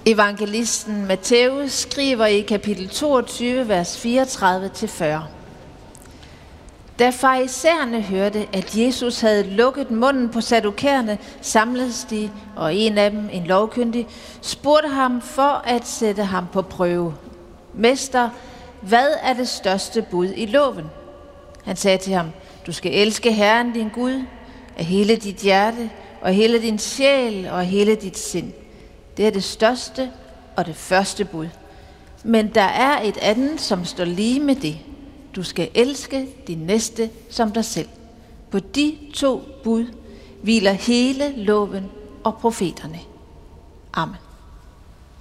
Evangelisten Matthæus skriver i kapitel 22, vers 34-40. Da farisæerne hørte, at Jesus havde lukket munden på saddukæerne, samledes de, og en af dem, en lovkyndig, spurgte ham for at sætte ham på prøve. Mester, hvad er det største bud i loven? Han sagde til ham, du skal elske Herren din Gud af hele dit hjerte, og hele din sjæl og hele dit sind. Det er det største og det første bud. Men der er et andet, som står lige med det. Du skal elske din næste som dig selv. På de 2 bud hviler hele loven og profeterne. Amen.